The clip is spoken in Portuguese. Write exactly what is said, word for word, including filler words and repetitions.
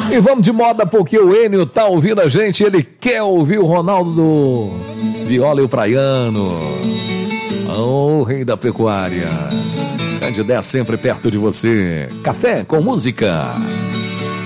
E vamos de moda porque o Enio tá ouvindo a gente, ele quer ouvir o Ronaldo Viola e o Praiano. O rei da pecuária. Candidé sempre perto de você. Café com música.